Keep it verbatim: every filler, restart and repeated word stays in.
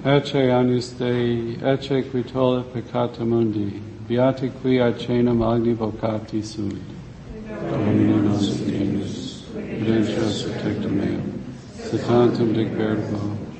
Ecce agnus Dei, ecce qui tollit peccata mundi, beati qui ad cenam agni vocati sunt. Domine nos Deus, redemptios tectum meum, se tantum dic verbo,